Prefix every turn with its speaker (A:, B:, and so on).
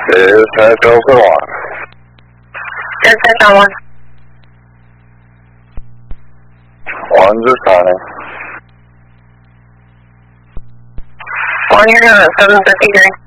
A: Is Hotel for one.
B: This is someone.
A: One's assigning.
B: On your 753.